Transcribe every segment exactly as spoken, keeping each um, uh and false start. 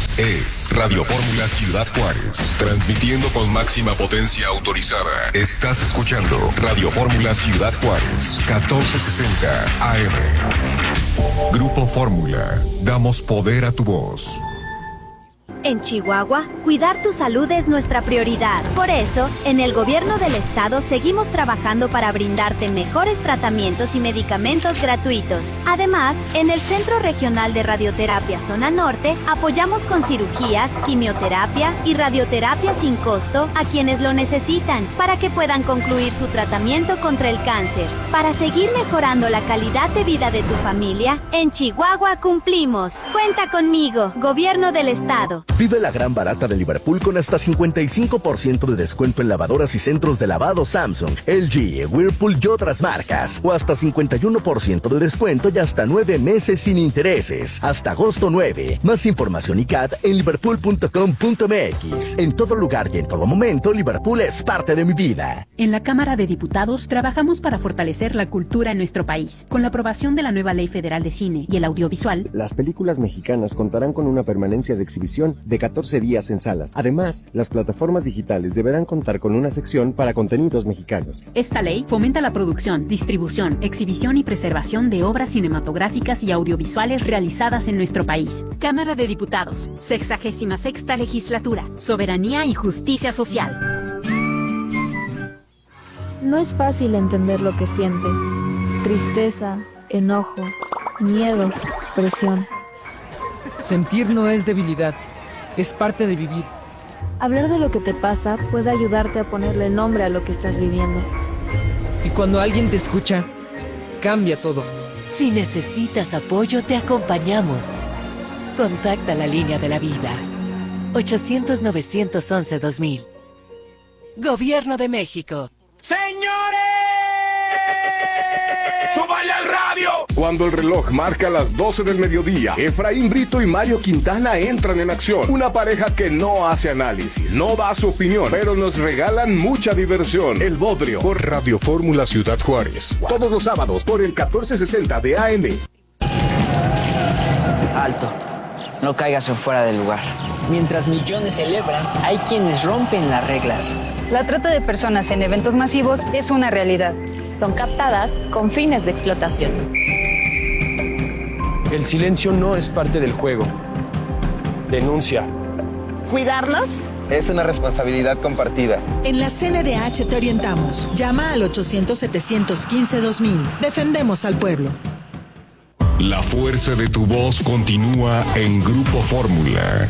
Es Radio Fórmula Ciudad Juárez, transmitiendo con máxima potencia autorizada. Estás escuchando Radio Fórmula Ciudad Juárez, catorce sesenta A M. Grupo Fórmula, damos poder a tu voz. En Chihuahua, cuidar tu salud es nuestra prioridad. Por eso, en el gobierno del estado seguimos trabajando para brindarte mejores tratamientos y medicamentos gratuitos. Además, en el Centro Regional de Radioterapia Zona Norte, apoyamos con cirugías, quimioterapia y radioterapia sin costo a quienes lo necesitan, para que puedan concluir su tratamiento contra el cáncer. Para seguir mejorando la calidad de vida de tu familia, en Chihuahua cumplimos. Cuenta conmigo, Gobierno del Estado. Vive la gran barata de Liverpool con hasta cincuenta y cinco por ciento de descuento en lavadoras y centros de lavado Samsung, L G, Whirlpool y otras marcas. O hasta cincuenta y uno por ciento de descuento y hasta nueve meses sin intereses. Hasta agosto nueve. Más información y C A D en liverpool punto com punto m x. En todo lugar y en todo momento, Liverpool es parte de mi vida. En la Cámara de Diputados trabajamos para fortalecer la cultura en nuestro país. Con la aprobación de la nueva Ley Federal de Cine y el Audiovisual, las películas mexicanas contarán con una permanencia de exhibición de catorce días en salas. Además, las plataformas digitales deberán contar con una sección para contenidos mexicanos. Esta ley fomenta la producción, distribución, exhibición y preservación de obras cinematográficas y audiovisuales realizadas en nuestro país. Cámara de Diputados, sexagésima sexta legislatura, soberanía y justicia social. No es fácil entender lo que sientes. Tristeza, enojo, miedo, presión. Sentir no es debilidad. Es parte de vivir. Hablar de lo que te pasa puede ayudarte a ponerle nombre a lo que estás viviendo. Y cuando alguien te escucha, cambia todo. Si necesitas apoyo, te acompañamos. Contacta la línea de la vida. ochocientos, novecientos once, dos mil. Gobierno de México. ¡Señores! ¡Súbale al radio! Cuando el reloj marca las doce del mediodía, Efraín Brito y Mario Quintana entran en acción. Una pareja que no hace análisis, no da su opinión, pero nos regalan mucha diversión. El Bodrio, por Radio Fórmula Ciudad Juárez. Todos los sábados por el catorce sesenta de A M. Alto, no caigas en fuera del lugar. Mientras millones celebran, hay quienes rompen las reglas. La trata de personas en eventos masivos es una realidad. Son captadas con fines de explotación. El silencio no es parte del juego. Denuncia. ¿Cuidarnos? Es una responsabilidad compartida. En la C N D H te orientamos. Llama al ochocientos, setecientos quince, dos mil. Defendemos al pueblo. La fuerza de tu voz continúa en Grupo Fórmula.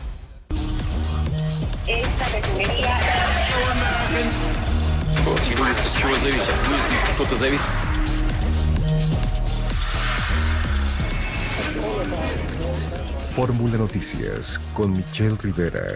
Esta refinería... Fórmula Noticias con Michelle Rivera.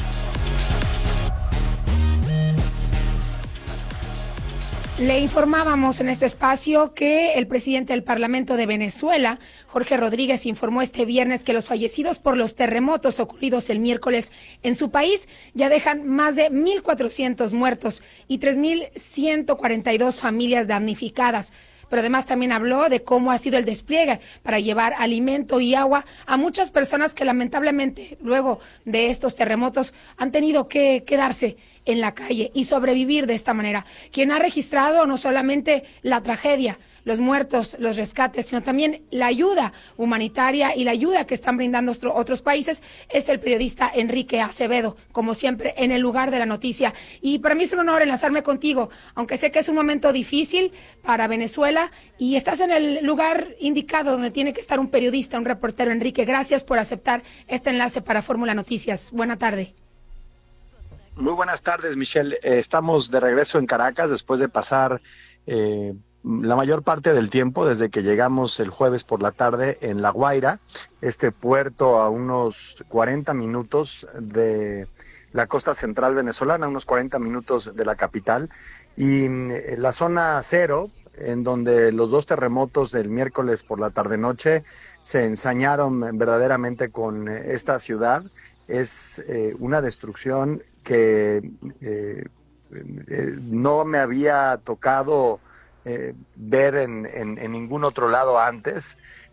Le informábamos en este espacio que el presidente del Parlamento de Venezuela, Jorge Rodríguez, informó este viernes que los fallecidos por los terremotos ocurridos el miércoles en su país ya dejan más de mil cuatrocientos muertos y tres mil ciento cuarenta y dos familias damnificadas. Pero además también habló de cómo ha sido el despliegue para llevar alimento y agua a muchas personas que lamentablemente luego de estos terremotos han tenido que quedarse en la calle y sobrevivir de esta manera. Quien ha registrado no solamente la tragedia, los muertos, los rescates, sino también la ayuda humanitaria y la ayuda que están brindando otros países es el periodista Enrique Acevedo, como siempre en el lugar de la noticia. Y para mí es un honor enlazarme contigo, aunque sé que es un momento difícil para Venezuela y estás en el lugar indicado donde tiene que estar un periodista, un reportero. Enrique, gracias por aceptar este enlace para Fórmula Noticias. Buena tarde. Muy buenas tardes, Michelle. Eh, estamos de regreso en Caracas después de pasar eh, la mayor parte del tiempo desde que llegamos el jueves por la tarde en La Guaira, este puerto a unos cuarenta minutos de la costa central venezolana, unos cuarenta minutos de la capital, y eh, la zona cero, en donde los dos terremotos del miércoles por la tarde-noche se ensañaron verdaderamente con esta ciudad. Es eh, una destrucción que eh, eh, no me había tocado eh, ver en, en, en ningún otro lado antes.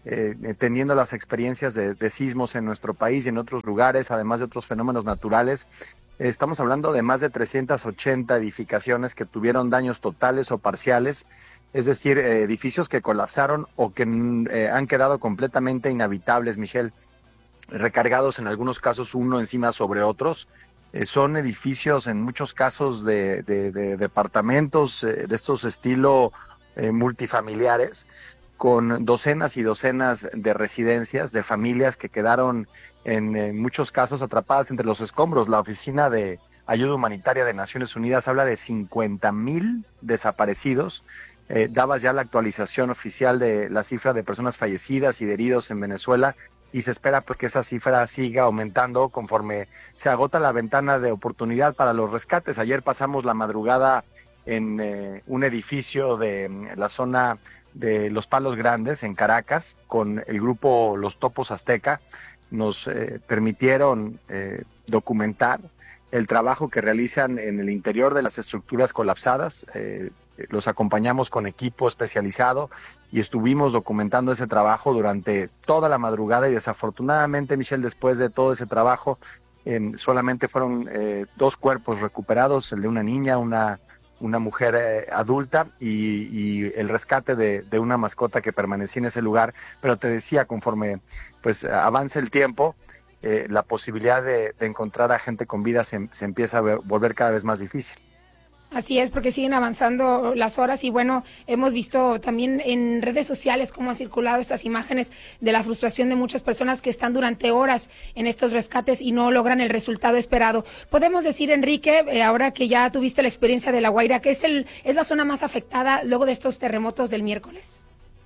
eh, teniendo las experiencias de, de sismos en nuestro país y en otros lugares, además de otros fenómenos naturales. Estamos hablando de más de trescientas ochenta edificaciones que tuvieron daños totales o parciales, es decir, eh, edificios que colapsaron o que eh, han quedado completamente inhabitables, Michelle, recargados en algunos casos uno encima sobre otros. Eh, son edificios en muchos casos de, de, de departamentos eh, de estos estilo eh, multifamiliares, con docenas y docenas de residencias, de familias que quedaron en, en muchos casos atrapadas entre los escombros. La Oficina de Ayuda Humanitaria de Naciones Unidas habla de cincuenta mil desaparecidos. Eh, dabas ya la actualización oficial de la cifra de personas fallecidas y de heridos en Venezuela, y se espera pues que esa cifra siga aumentando conforme se agota la ventana de oportunidad para los rescates. Ayer pasamos la madrugada en eh, un edificio de eh, la zona de Los Palos Grandes, en Caracas, con el grupo Los Topos Azteca. Nos eh, permitieron eh, documentar el trabajo que realizan en el interior de las estructuras colapsadas. Eh, los acompañamos con equipo especializado y estuvimos documentando ese trabajo durante toda la madrugada, y desafortunadamente, Michelle, después de todo ese trabajo, eh, solamente fueron eh, dos cuerpos recuperados, el de una niña, una una mujer eh, adulta y, y el rescate de, de una mascota que permanecía en ese lugar. Pero te decía, conforme pues avance el tiempo, eh, la posibilidad de, de encontrar a gente con vida se, se empieza a ver, volver cada vez más difícil. Así es, porque siguen avanzando las horas y bueno, hemos visto también en redes sociales cómo han circulado estas imágenes de la frustración de muchas personas que están durante horas en estos rescates y no logran el resultado esperado. Podemos decir, Enrique, eh, ahora que ya tuviste la experiencia de La Guaira, que es, el, es la zona más afectada luego de estos terremotos del miércoles.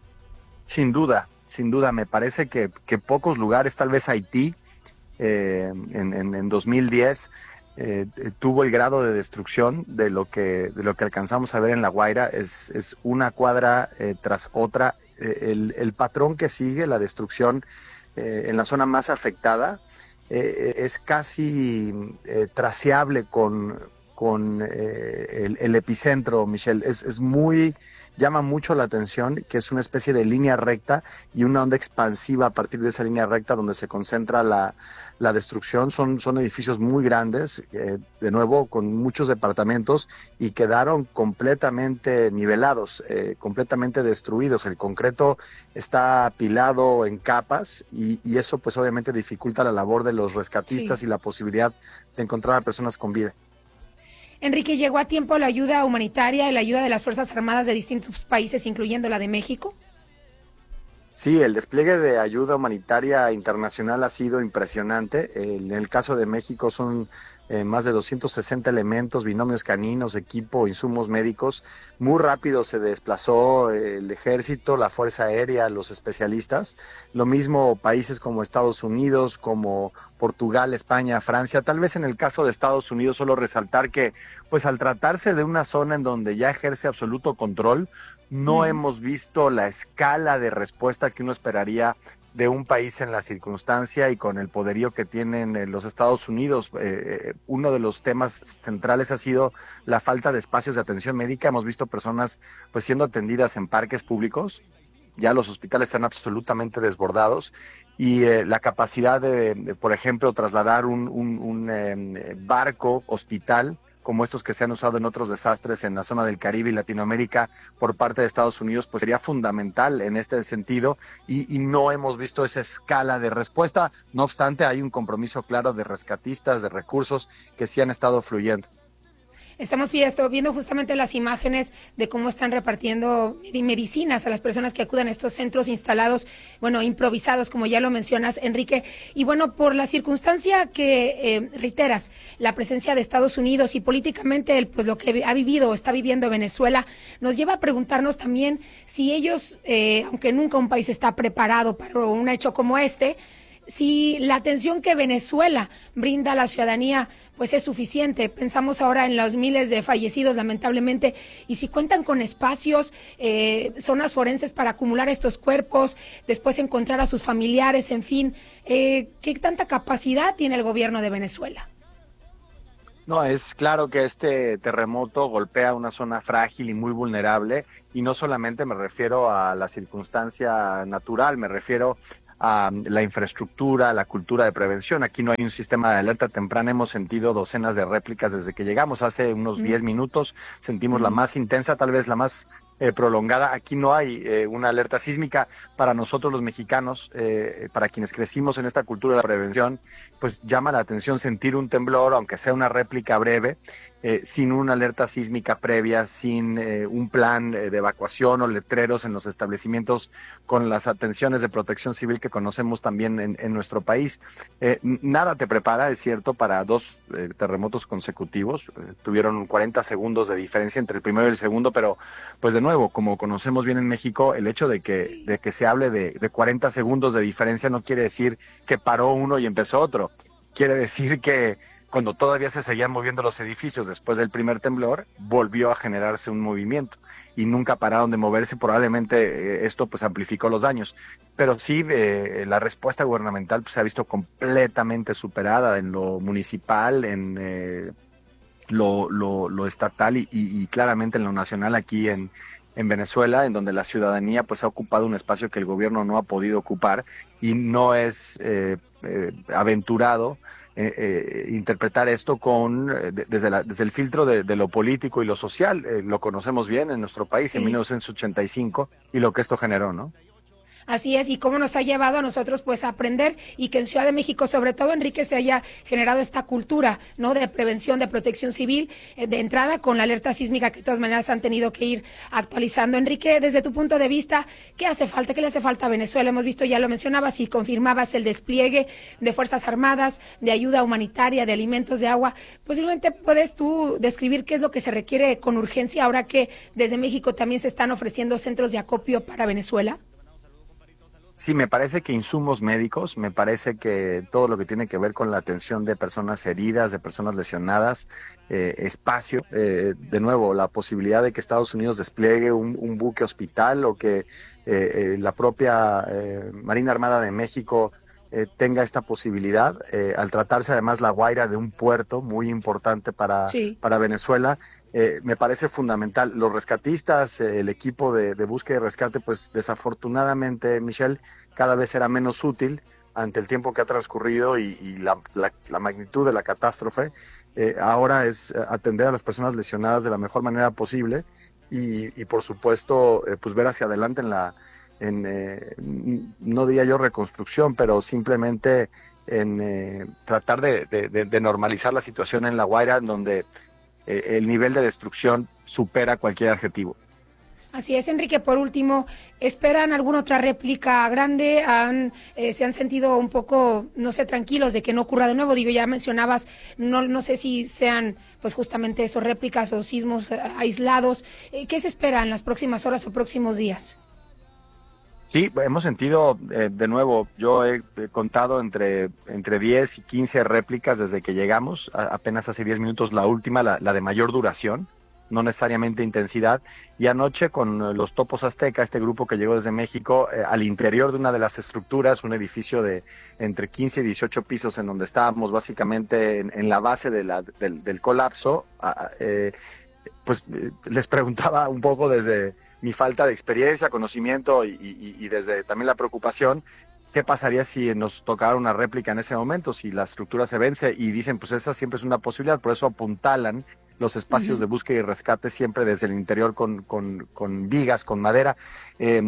Sin duda, sin duda, me parece que, que pocos lugares, tal vez Haití, eh, en, en, en dos mil diez, Eh, tuvo el grado de destrucción de lo que de lo que alcanzamos a ver en La Guaira. Es, es una cuadra eh, tras otra. Eh, el, el patrón que sigue la destrucción eh, en la zona más afectada eh, es casi eh, traceable con, con eh, el, el epicentro, Michelle. Es, es muy, llama mucho la atención que es una especie de línea recta y una onda expansiva a partir de esa línea recta donde se concentra la, la destrucción. Son, son edificios muy grandes, eh, de nuevo con muchos departamentos, y quedaron completamente nivelados, eh, completamente destruidos. El concreto está apilado en capas y, y eso pues obviamente dificulta la labor de los rescatistas, sí, y la posibilidad de encontrar a personas con vida. Enrique, ¿llegó a tiempo la ayuda humanitaria y la ayuda de las Fuerzas Armadas de distintos países, incluyendo la de México? Sí, el despliegue de ayuda humanitaria internacional ha sido impresionante. En el caso de México son eh, más de doscientos sesenta elementos, binomios caninos, equipo, insumos médicos. Muy rápido se desplazó el ejército, la fuerza aérea, los especialistas. Lo mismo países como Estados Unidos, como Portugal, España, Francia. Tal vez en el caso de Estados Unidos solo resaltar que, pues al tratarse de una zona en donde ya ejerce absoluto control, no mm. hemos visto la escala de respuesta que uno esperaría de un país en la circunstancia y con el poderío que tienen los Estados Unidos. Eh, uno de los temas centrales ha sido la falta de espacios de atención médica. Hemos visto personas pues siendo atendidas en parques públicos. Ya los hospitales están absolutamente desbordados, y eh, la capacidad de, de, por ejemplo, trasladar un, un, un eh, barco hospital como estos que se han usado en otros desastres en la zona del Caribe y Latinoamérica por parte de Estados Unidos, pues sería fundamental en este sentido, y, y no hemos visto esa escala de respuesta. No obstante, hay un compromiso claro de rescatistas, de recursos que sí han estado fluyendo. Estamos viendo justamente las imágenes de cómo están repartiendo medicinas a las personas que acudan a estos centros instalados, bueno, improvisados, como ya lo mencionas, Enrique. Y bueno, por la circunstancia que eh, reiteras, la presencia de Estados Unidos y políticamente el, pues lo que ha vivido o está viviendo Venezuela, nos lleva a preguntarnos también si ellos, eh, aunque nunca un país está preparado para un hecho como este, si la atención que Venezuela brinda a la ciudadanía pues es suficiente. Pensamos ahora en los miles de fallecidos, lamentablemente, y si cuentan con espacios, eh, zonas forenses para acumular estos cuerpos, después encontrar a sus familiares, en fin, eh, ¿qué tanta capacidad tiene el gobierno de Venezuela? No, es claro que este terremoto golpea una zona frágil y muy vulnerable, y no solamente me refiero a la circunstancia natural, me refiero a la infraestructura, la cultura de prevención. Aquí no hay un sistema de alerta temprana. Hemos sentido docenas de réplicas desde que llegamos. Hace unos diez minutos sentimos la más intensa, tal vez la más eh, prolongada. Aquí no hay eh, una alerta sísmica. Para nosotros los mexicanos, eh, para quienes crecimos en esta cultura de la prevención, pues llama la atención sentir un temblor, aunque sea una réplica breve, eh, sin una alerta sísmica previa, sin eh, un plan eh, de evacuación o letreros en los establecimientos con las atenciones de protección civil que conocemos también en, en nuestro país. Eh, nada te prepara, es cierto, para dos eh, terremotos consecutivos. Eh, tuvieron cuarenta segundos de diferencia entre el primero y el segundo, pero pues de nuevo, como conocemos bien en México, el hecho de que, de que se hable de, de cuarenta segundos de diferencia no quiere decir que paró uno y empezó otro. Quiere decir que cuando todavía se seguían moviendo los edificios después del primer temblor, volvió a generarse un movimiento y nunca pararon de moverse. Probablemente eh, esto pues amplificó los daños, pero sí eh, la respuesta gubernamental pues, se ha visto completamente superada en lo municipal, en eh, lo, lo, lo estatal y, y, y claramente en lo nacional aquí en, en Venezuela, en donde la ciudadanía pues ha ocupado un espacio que el gobierno no ha podido ocupar y no es eh, eh, aventurado Eh, eh, interpretar esto con eh, de, desde, la, desde el filtro de, de lo político y lo social. Eh, lo conocemos bien en nuestro país, sí. En mil novecientos ochenta y cinco, y lo que esto generó, ¿no? Así es, y cómo nos ha llevado a nosotros pues a aprender, y que en Ciudad de México, sobre todo, Enrique, se haya generado esta cultura, ¿no?, de prevención, de protección civil, eh, de entrada con la alerta sísmica que de todas maneras han tenido que ir actualizando. Enrique, desde tu punto de vista, ¿qué hace falta? ¿Qué le hace falta a Venezuela? Hemos visto, ya lo mencionabas y confirmabas, el despliegue de Fuerzas Armadas, de ayuda humanitaria, de alimentos, de agua. Posiblemente puedes tú describir qué es lo que se requiere con urgencia ahora que desde México también se están ofreciendo centros de acopio para Venezuela. Sí, me parece que insumos médicos, me parece que todo lo que tiene que ver con la atención de personas heridas, de personas lesionadas, eh, espacio, eh, de nuevo, la posibilidad de que Estados Unidos despliegue un, un buque hospital o que eh, eh, la propia eh, Marina Armada de México eh, tenga esta posibilidad, eh, al tratarse además La Guaira de un puerto muy importante para, sí. para Venezuela. Eh, me parece fundamental. Los rescatistas, eh, el equipo de, de búsqueda y rescate, pues desafortunadamente, Michelle, cada vez será menos útil ante el tiempo que ha transcurrido y, y la, la, la magnitud de la catástrofe. Eh, ahora es atender a las personas lesionadas de la mejor manera posible y, y por supuesto, eh, pues ver hacia adelante en la, en, eh, no diría yo reconstrucción, pero simplemente en eh, tratar de, de, de normalizar la situación en La Guaira, en donde el nivel de destrucción supera cualquier adjetivo. Así es, Enrique. Por último, ¿esperan alguna otra réplica grande? ¿Han, eh, ¿Se han sentido un poco, no sé, tranquilos de que no ocurra de nuevo? Digo, ya mencionabas, no, no sé si sean pues justamente esos réplicas o sismos eh, aislados. Eh, ¿Qué se espera en las próximas horas o próximos días? Sí, hemos sentido, eh, de nuevo, yo he, he contado entre, entre diez y quince réplicas desde que llegamos, a, apenas hace diez minutos la última, la, la de mayor duración, no necesariamente intensidad, y anoche con los Topos Azteca, este grupo que llegó desde México, eh, al interior de una de las estructuras, un edificio de entre quince y dieciocho pisos, en donde estábamos básicamente en, en la base de la, del, del colapso, eh, pues eh, les preguntaba un poco desde mi falta de experiencia, conocimiento y, y, y desde también la preocupación, ¿qué pasaría si nos tocara una réplica en ese momento? Si la estructura se vence, y dicen, pues esa siempre es una posibilidad, por eso apuntalan los espacios uh-huh. de búsqueda y rescate siempre desde el interior con, con, con vigas, con madera. Eh,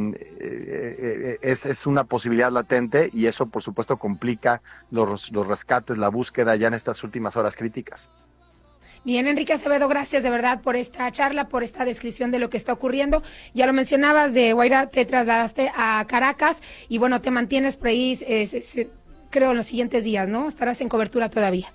eh, es, es una posibilidad latente y eso por supuesto complica los, los rescates, la búsqueda ya en estas últimas horas críticas. Bien, Enrique Acevedo, gracias de verdad por esta charla, por esta descripción de lo que está ocurriendo. Ya lo mencionabas, de Guaira te trasladaste a Caracas y bueno, te mantienes por ahí, eh, se, se, creo, en los siguientes días, ¿no? Estarás en cobertura todavía.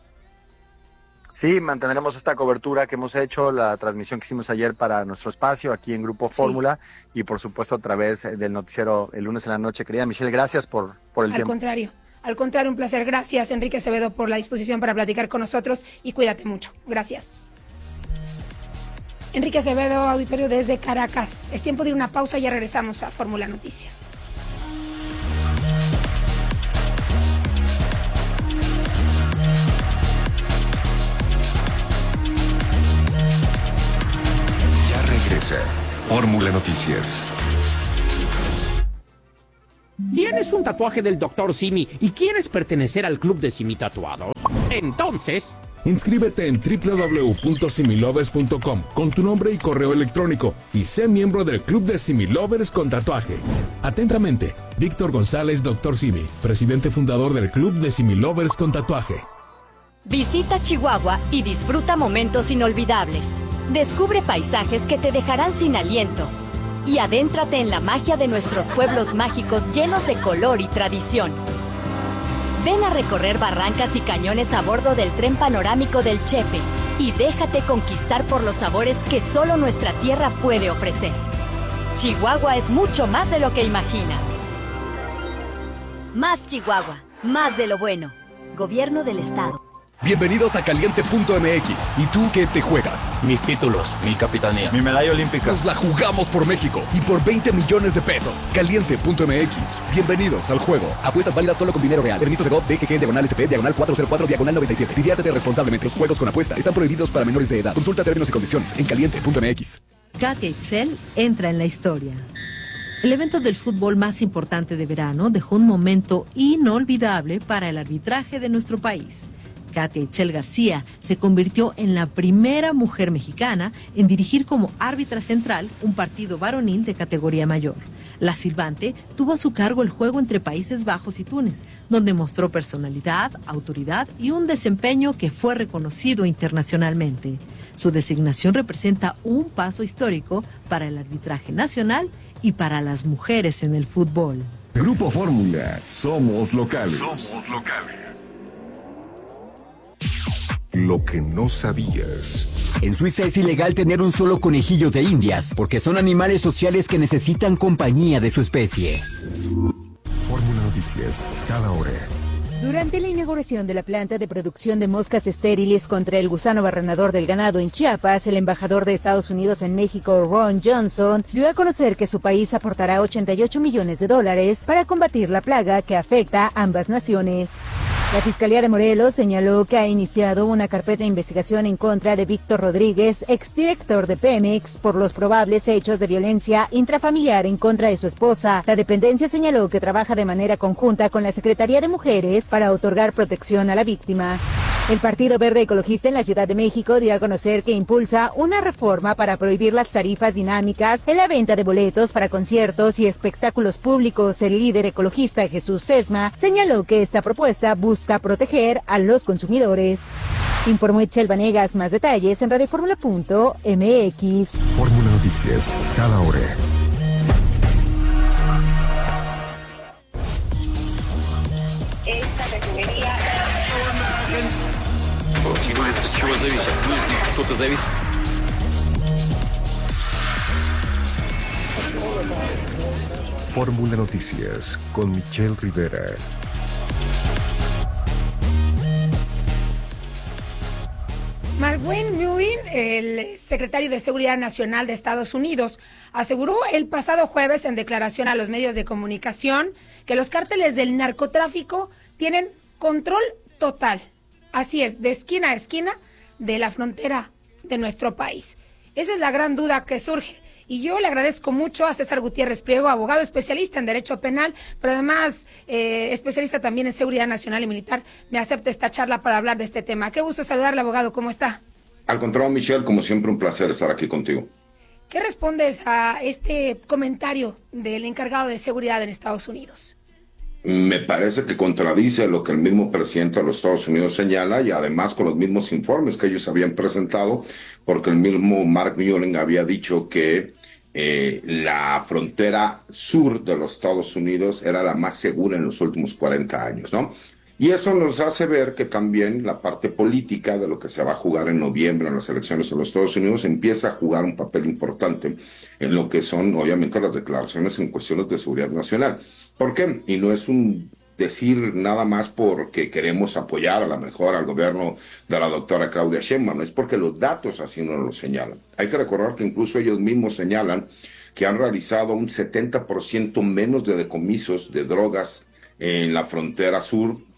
Sí, mantendremos esta cobertura que hemos hecho, la transmisión que hicimos ayer para nuestro espacio aquí en Grupo Fórmula sí. y por supuesto a través del noticiero el lunes en la noche. Querida Michelle, gracias por, por el Al tiempo. Al contrario. Al contrario, un placer. Gracias, Enrique Acevedo, por la disposición para platicar con nosotros y cuídate mucho. Gracias. Enrique Acevedo, auditorio desde Caracas. Es tiempo de ir a una pausa y ya regresamos a Fórmula Noticias. Fórmula Noticias. ¿Tienes un tatuaje del doctor Simi y quieres pertenecer al club de Simi Tatuados? Entonces... inscríbete en doble u doble u doble u punto similovers punto com con tu nombre y correo electrónico y sé miembro del club de Similovers con tatuaje. Atentamente, Víctor González, doctor Simi, presidente fundador del club de Similovers con tatuaje. Visita Chihuahua y disfruta momentos inolvidables. Descubre paisajes que te dejarán sin aliento. Y adéntrate en la magia de nuestros pueblos mágicos llenos de color y tradición. Ven a recorrer barrancas y cañones a bordo del tren panorámico del Chepe y déjate conquistar por los sabores que solo nuestra tierra puede ofrecer. Chihuahua es mucho más de lo que imaginas. Más Chihuahua, más de lo bueno. Gobierno del Estado. Bienvenidos a Caliente punto M X. ¿Y tú qué te juegas? Mis títulos, mi capitanía, mi medalla olímpica. Nos la jugamos por México y por veinte millones de pesos. Caliente punto M X. Bienvenidos al juego. Apuestas válidas solo con dinero real. Permisos de G O V, D G G, diagonal S P, diagonal cuatro cero cuatro, diagonal noventa y siete. Diviértete responsablemente. Los juegos con apuesta están prohibidos para menores de edad. Consulta términos y condiciones en Caliente punto M X. Katia Itzel entra en la historia. El evento del fútbol más importante de verano dejó un momento inolvidable para el arbitraje de nuestro país. Katia Itzel García se convirtió en la primera mujer mexicana en dirigir como árbitra central un partido varonil de categoría mayor. La silbante tuvo a su cargo el juego entre Países Bajos y Túnez, donde mostró personalidad, autoridad y un desempeño que fue reconocido internacionalmente. Su designación representa un paso histórico para el arbitraje nacional y para las mujeres en el fútbol. Grupo Fórmula, somos locales. Somos locales. Lo que no sabías. En Suiza es ilegal tener un solo conejillo de indias, porque son animales sociales que necesitan compañía de su especie. Fórmula Noticias, cada hora. Durante la inauguración de la planta de producción de moscas estériles contra el gusano barrenador del ganado en Chiapas, el embajador de Estados Unidos en México, Ron Johnson, dio a conocer que su país aportará ochenta y ocho millones de dólares para combatir la plaga que afecta a ambas naciones. La Fiscalía de Morelos señaló que ha iniciado una carpeta de investigación en contra de Víctor Rodríguez, exdirector de Pemex, por los probables hechos de violencia intrafamiliar en contra de su esposa. La dependencia señaló que trabaja de manera conjunta con la Secretaría de Mujeres para otorgar protección a la víctima. El Partido Verde Ecologista en la Ciudad de México dio a conocer que impulsa una reforma para prohibir las tarifas dinámicas en la venta de boletos para conciertos y espectáculos públicos. El líder ecologista Jesús Sesma señaló que esta propuesta busca proteger a los consumidores. Informó Itzel Vanegas. Más detalles en radio fórmula punto M X. Fórmula Noticias, cada hora. Esta refinería... Чего зависит? Что-то зависит. Fórmula Noticias con Michelle Rivera. Margwen Mullin, el secretario de Seguridad Nacional de Estados Unidos, aseguró el pasado jueves en declaración a los medios de comunicación que los cárteles del narcotráfico tienen control total. Así es, de esquina a esquina de la frontera de nuestro país. Esa es la gran duda que surge. Y yo le agradezco mucho a César Gutiérrez Priego, abogado especialista en Derecho Penal, pero además eh, especialista también en Seguridad Nacional y Militar. Me acepta esta charla para hablar de este tema. Qué gusto saludarle, abogado. ¿Cómo está? Al contrario, Michelle, como siempre, un placer estar aquí contigo. ¿Qué respondes a este comentario del encargado de seguridad en Estados Unidos? Me parece que contradice lo que el mismo presidente de los Estados Unidos señala y además con los mismos informes que ellos habían presentado, porque el mismo Mark Mullin había dicho que eh, la frontera sur de los Estados Unidos era la más segura en los últimos cuarenta años, ¿no? Y eso nos hace ver que también la parte política de lo que se va a jugar en noviembre en las elecciones de los Estados Unidos empieza a jugar un papel importante en lo que son, obviamente, las declaraciones en cuestiones de seguridad nacional. ¿Por qué? Y no es un decir nada más porque queremos apoyar a la mejor al gobierno de la doctora Claudia Sheinbaum, es porque los datos así nos lo señalan. Hay que recordar que incluso ellos mismos señalan que han realizado un setenta por ciento menos de decomisos de drogas en la frontera sur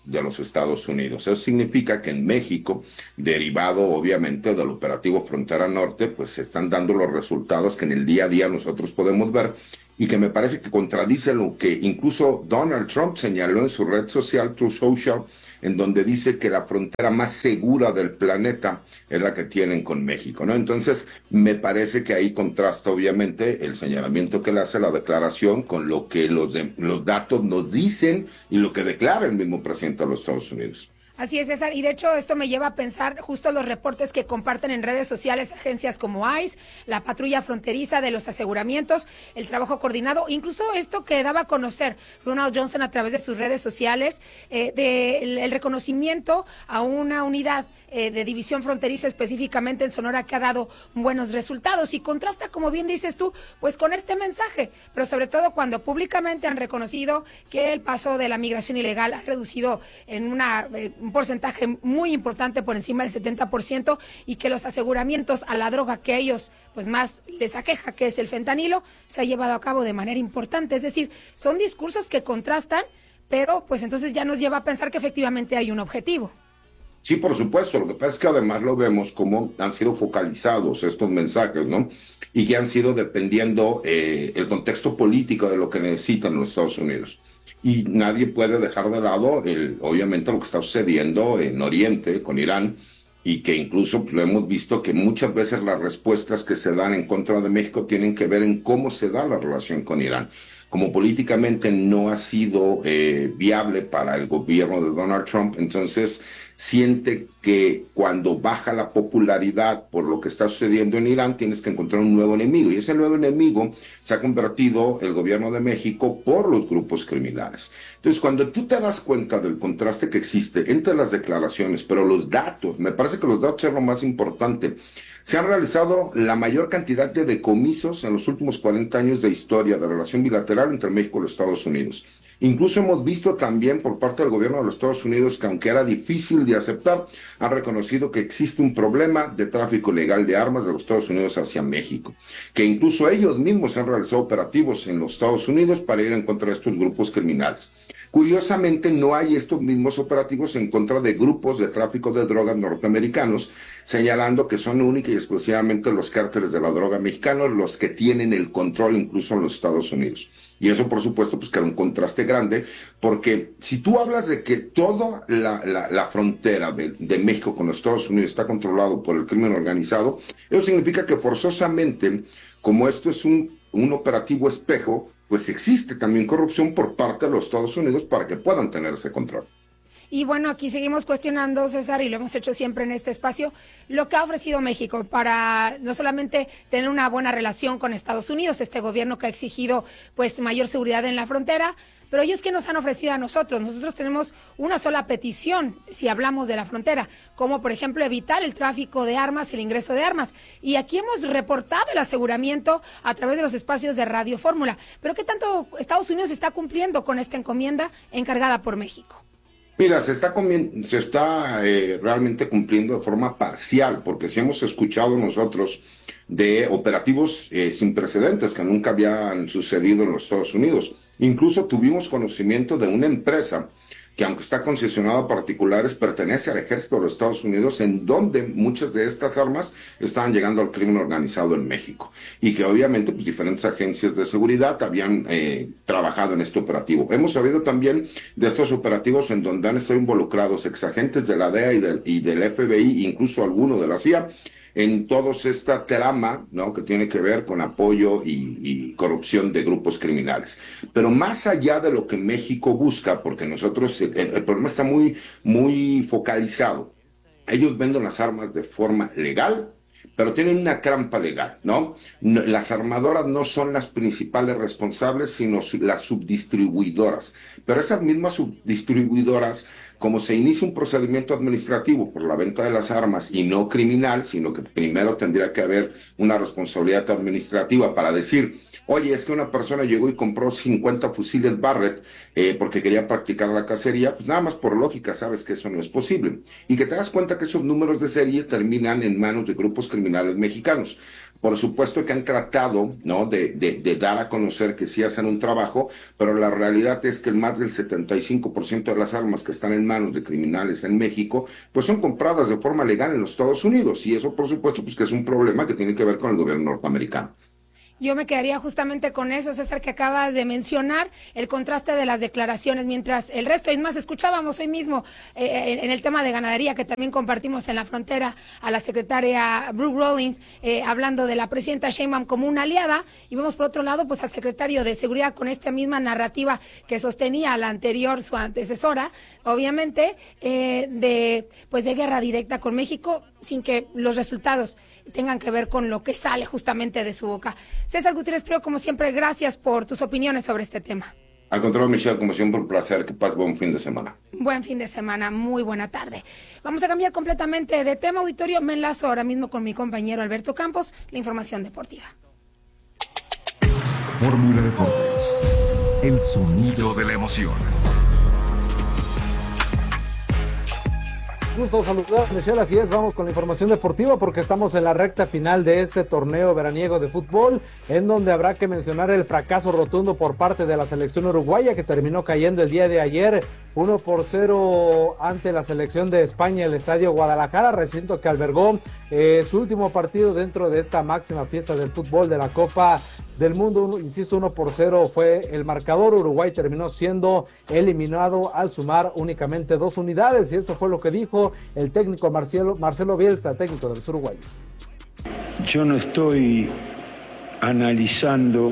de los Estados Unidos. Eso significa que en México, derivado obviamente del operativo Frontera Norte, pues se están dando los resultados que en el día a día nosotros podemos ver y que me parece que contradice lo que incluso Donald Trump señaló en su red social, Truth Social, en donde dice que la frontera más segura del planeta es la que tienen con México, ¿no? Entonces, me parece que ahí contrasta obviamente el señalamiento que le hace la declaración con lo que los, de, los datos nos dicen y lo que declara el mismo presidente de los Estados Unidos. Así es, César, y de hecho esto me lleva a pensar justo los reportes que comparten en redes sociales agencias como I C E, la patrulla fronteriza de los aseguramientos, el trabajo coordinado, incluso esto que daba a conocer Ronald Johnson a través de sus redes sociales, eh, del el reconocimiento a una unidad eh, de división fronteriza específicamente en Sonora que ha dado buenos resultados y contrasta, como bien dices tú, pues con este mensaje, pero sobre todo cuando públicamente han reconocido que el paso de la migración ilegal ha reducido en una... Eh, un porcentaje muy importante por encima del setenta por ciento y que los aseguramientos a la droga que a ellos pues más les aqueja, que es el fentanilo, se ha llevado a cabo de manera importante. Es decir, son discursos que contrastan, pero pues entonces ya nos lleva a pensar que efectivamente hay un objetivo. Sí, por supuesto. Lo que pasa es que además lo vemos como han sido focalizados estos mensajes, ¿no? Y que han sido dependiendo eh, el contexto político de lo que necesitan los Estados Unidos. Y nadie puede dejar de lado, el, obviamente, lo que está sucediendo en Oriente con Irán, y que incluso pues, lo hemos visto que muchas veces las respuestas que se dan en contra de México tienen que ver en cómo se da la relación con Irán. Como políticamente no ha sido eh, viable para el gobierno de Donald Trump, entonces siente que cuando baja la popularidad por lo que está sucediendo en Irán, tienes que encontrar un nuevo enemigo. Y ese nuevo enemigo se ha convertido el gobierno de México por los grupos criminales. Entonces, cuando tú te das cuenta del contraste que existe entre las declaraciones, pero los datos, me parece que los datos es lo más importante. Se han realizado la mayor cantidad de decomisos en los últimos cuarenta años de historia de relación bilateral entre México y los Estados Unidos. Incluso hemos visto también por parte del gobierno de los Estados Unidos que, aunque era difícil de aceptar, han reconocido que existe un problema de tráfico ilegal de armas de los Estados Unidos hacia México, que incluso ellos mismos han realizado operativos en los Estados Unidos para ir en contra de estos grupos criminales. Curiosamente, no hay estos mismos operativos en contra de grupos de tráfico de drogas norteamericanos, señalando que son única y exclusivamente los cárteles de la droga mexicanos los que tienen el control incluso en los Estados Unidos. Y eso, por supuesto, pues crea un contraste grande, porque si tú hablas de que toda la, la, la frontera de, de México con los Estados Unidos está controlado por el crimen organizado, eso significa que forzosamente, como esto es un, un operativo espejo, pues existe también corrupción por parte de los Estados Unidos para que puedan tener ese control. Y bueno, aquí seguimos cuestionando, César, y lo hemos hecho siempre en este espacio, lo que ha ofrecido México para no solamente tener una buena relación con Estados Unidos, este gobierno que ha exigido pues mayor seguridad en la frontera, pero ellos que nos han ofrecido a nosotros. Nosotros tenemos una sola petición si hablamos de la frontera, como por ejemplo evitar el tráfico de armas, el ingreso de armas. Y aquí hemos reportado el aseguramiento a través de los espacios de Radio Fórmula. Pero ¿qué tanto Estados Unidos está cumpliendo con esta encomienda encargada por México? Mira, se está, se está eh, realmente cumpliendo de forma parcial, porque si hemos escuchado nosotros de operativos eh, sin precedentes que nunca habían sucedido en los Estados Unidos. Incluso tuvimos conocimiento de una empresa que, aunque está concesionada a particulares, pertenece al ejército de los Estados Unidos, en donde muchas de estas armas estaban llegando al crimen organizado en México, y que obviamente pues diferentes agencias de seguridad habían eh, trabajado en este operativo. Hemos sabido también de estos operativos en donde han estado involucrados exagentes de la D E A y del, y del F B I, incluso alguno de la C I A, en toda esta trama, ¿no?, que tiene que ver con apoyo y, y corrupción de grupos criminales. Pero más allá de lo que México busca, porque nosotros, el, el problema está muy, muy focalizado. Ellos venden las armas de forma legal, pero tienen una trampa legal, ¿no? No, las armadoras no son las principales responsables, sino su, las subdistribuidoras. Pero esas mismas subdistribuidoras, como se inicia un procedimiento administrativo por la venta de las armas y no criminal, sino que primero tendría que haber una responsabilidad administrativa para decir, oye, es que una persona llegó y compró cincuenta fusiles Barrett eh, porque quería practicar la cacería, pues nada más por lógica sabes que eso no es posible. Y que te das cuenta que esos números de serie terminan en manos de grupos criminales mexicanos. Por supuesto que han tratado, ¿no?, de, de, de dar a conocer que sí hacen un trabajo, pero la realidad es que más del setenta y cinco por ciento de las armas que están en manos de criminales en México, pues son compradas de forma legal en los Estados Unidos, y eso por supuesto pues que es un problema que tiene que ver con el gobierno norteamericano. Yo me quedaría justamente con eso, César, que acabas de mencionar, el contraste de las declaraciones, mientras el resto, es más, escuchábamos hoy mismo eh, en el tema de ganadería, que también compartimos en la frontera, a la secretaria Brooke Rollins, eh, hablando de la presidenta Sheinbaum como una aliada, y vemos por otro lado pues al secretario de Seguridad con esta misma narrativa que sostenía la anterior, su antecesora, obviamente, eh, de pues de guerra directa con México, sin que los resultados tengan que ver con lo que sale justamente de su boca. César Gutiérrez Prieto, como siempre, gracias por tus opiniones sobre este tema. Al contrario, Michelle, como siempre, un placer. Que pases buen fin de semana. Buen fin de semana, muy buena tarde. Vamos a cambiar completamente de tema, auditorio. Me enlazo ahora mismo con mi compañero Alberto Campos, la información deportiva. Fórmula Deportes, el sonido de la emoción. Gusto saludar, Michelle, así es, vamos con la información deportiva porque estamos en la recta final de este torneo veraniego de fútbol, en donde habrá que mencionar el fracaso rotundo por parte de la selección uruguaya, que terminó cayendo el día de ayer uno por cero ante la selección de España, el Estadio Guadalajara, recinto que albergó eh, su último partido dentro de esta máxima fiesta del fútbol de la Copa del Mundo. Insisto, uno por cero fue el marcador. Uruguay terminó siendo eliminado al sumar únicamente dos unidades, y esto fue lo que dijo el técnico Marcelo, Marcelo Bielsa, técnico de los uruguayos. Yo no estoy analizando,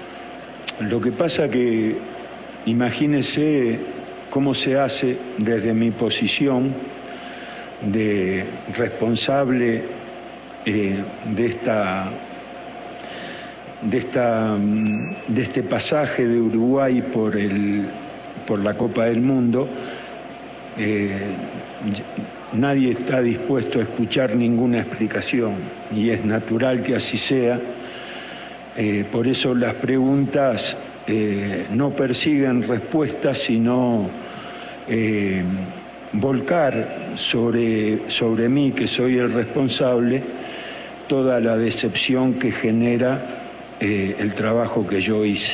lo que pasa que imagínese cómo se hace desde mi posición de responsable eh, de esta de esta de este pasaje de Uruguay por el por la Copa del Mundo. Eh, nadie está dispuesto a escuchar ninguna explicación y es natural que así sea. Eh, por eso las preguntas eh, no persiguen respuestas, sino eh, volcar sobre, sobre mí, que soy el responsable, toda la decepción que genera eh, el trabajo que yo hice.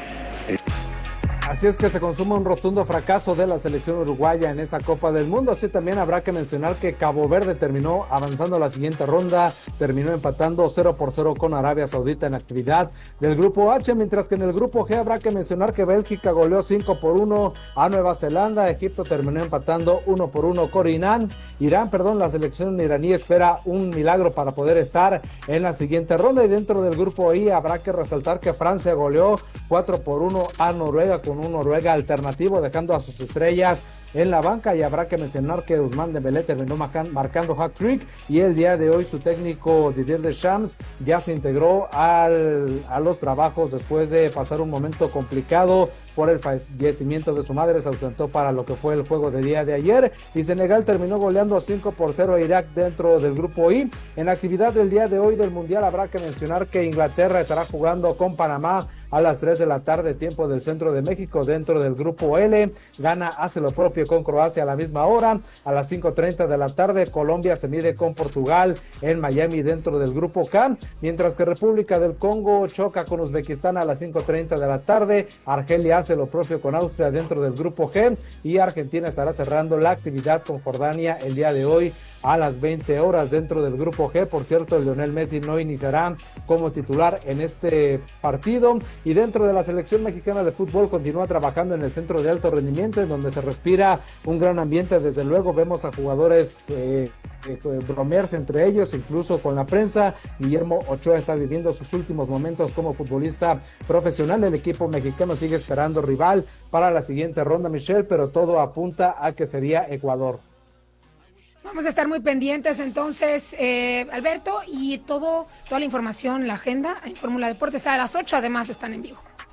Así es que se consuma un rotundo fracaso de la selección uruguaya en esta Copa del Mundo. Así también habrá que mencionar que Cabo Verde terminó avanzando a la siguiente ronda, terminó empatando cero por cero con Arabia Saudita en actividad del Grupo H, mientras que en el Grupo G habrá que mencionar que Bélgica goleó cinco por uno a Nueva Zelanda, Egipto terminó empatando uno por uno con Irán, Irán, perdón, la selección iraní espera un milagro para poder estar en la siguiente ronda, y dentro del Grupo I habrá que resaltar que Francia goleó cuatro por uno a Noruega con un Noruega alternativo, dejando a sus estrellas en la banca, y habrá que mencionar que Ousmane Dembélé terminó marcando hat-trick, y el día de hoy su técnico Didier Deschamps ya se integró al, a los trabajos después de pasar un momento complicado por el fallecimiento de su madre. Se ausentó para lo que fue el juego del día de ayer, y Senegal terminó goleando cinco por cero a Irak dentro del Grupo I. En la actividad del día de hoy del Mundial habrá que mencionar que Inglaterra estará jugando con Panamá a las tres de la tarde, tiempo del centro de México, dentro del Grupo L. Ghana hace lo propio con Croacia a la misma hora. A las cinco treinta de la tarde, Colombia se mide con Portugal en Miami dentro del Grupo K, mientras que República del Congo choca con Uzbekistán a las cinco treinta de la tarde. Argelia hace lo propio con Austria dentro del Grupo G, y Argentina estará cerrando la actividad con Jordania el día de hoy a las veinte horas dentro del Grupo G. Por cierto, Lionel Messi no iniciará como titular en este partido. Y dentro de la selección mexicana de fútbol continúa trabajando en el centro de alto rendimiento, en donde se respira un gran ambiente. Desde luego vemos a jugadores eh, eh, bromearse entre ellos, incluso con la prensa. Guillermo Ochoa está viviendo sus últimos momentos como futbolista profesional. El equipo mexicano sigue esperando rival para la siguiente ronda, Michelle, pero todo apunta a que sería Ecuador. Vamos a estar muy pendientes entonces, eh, Alberto, y todo, toda la información, la agenda en Fórmula Deportes a las ocho, además están en vivo.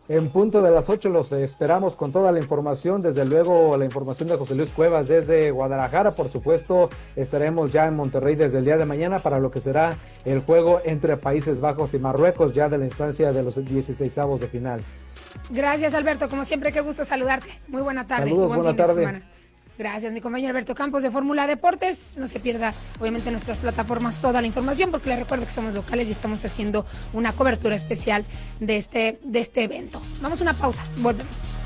En punto de las ocho los esperamos con toda la información, desde luego la información de José Luis Cuevas desde Guadalajara. Por supuesto, estaremos ya en Monterrey desde el día de mañana para lo que será el juego entre Países Bajos y Marruecos, ya de la instancia de los dieciseisavos de final. Gracias, Alberto, como siempre, qué gusto saludarte. Muy buena tarde. Saludos, buen buena fin tarde. de semana. Gracias, mi compañero Alberto Campos de Fórmula Deportes. No se pierda, obviamente, en nuestras plataformas toda la información, porque les recuerdo que somos locales y estamos haciendo una cobertura especial de este, de este evento. Vamos a una pausa, volvemos.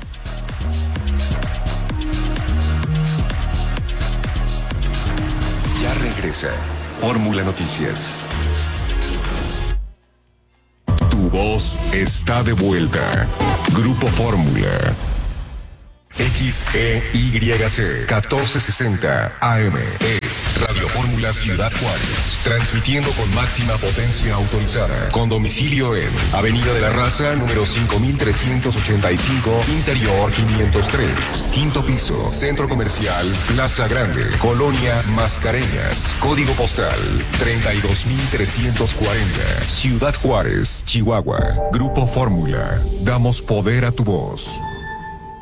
Ya regresa Fórmula Noticias. Tu voz está de vuelta. Grupo Fórmula. X E Y C catorce sesenta A M es Radio Fórmula Ciudad Juárez, transmitiendo con máxima potencia autorizada, con domicilio en Avenida de la Raza, número cinco mil trescientos ochenta y cinco, Interior quinientos tres, quinto piso, Centro Comercial Plaza Grande, Colonia Mascareñas, código postal treinta y dos mil trescientos cuarenta, Ciudad Juárez, Chihuahua. Grupo Fórmula, damos poder a tu voz.